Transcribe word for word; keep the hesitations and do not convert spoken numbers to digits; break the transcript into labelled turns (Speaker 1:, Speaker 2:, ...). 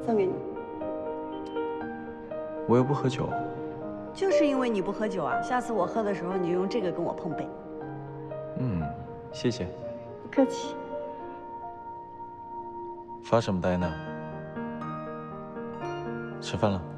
Speaker 1: 送给你。
Speaker 2: 我又不喝酒。
Speaker 1: 就是因为你不喝酒啊，下次我喝的时候你就用这个跟我碰杯。
Speaker 2: 嗯，谢谢。
Speaker 1: 不客气。
Speaker 2: 发什么呆呢？吃饭了。